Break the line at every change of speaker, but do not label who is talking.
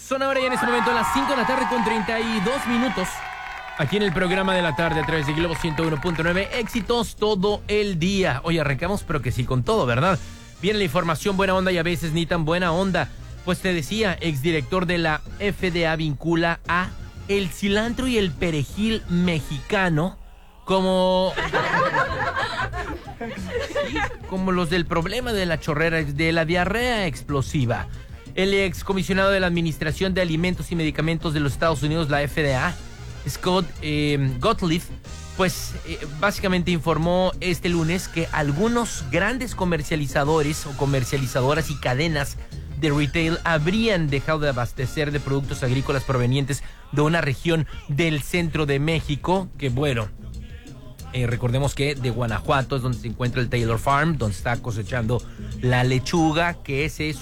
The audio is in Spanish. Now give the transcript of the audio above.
Son ahora ya en este momento las 5 de la tarde con 32 minutos. Aquí en el programa de la tarde a través de Globo 101.9. Éxitos todo el día. Hoy arrancamos, pero que sí con todo, ¿verdad? Viene la información buena onda y a veces ni tan buena onda. Pues te decía, exdirector de la FDA vincula a el cilantro y el perejil mexicano como los del problema de la chorrera, de la diarrea explosiva. El excomisionado de la Administración de Alimentos y Medicamentos de los Estados Unidos, la FDA, Scott Gottlieb, pues básicamente informó este lunes que algunos grandes comercializadores o comercializadoras y cadenas de retail habrían dejado de abastecer de productos agrícolas provenientes de una región del centro de México, que bueno, recordemos que de Guanajuato es donde se encuentra el Taylor Farm, donde está cosechando la lechuga, que ese es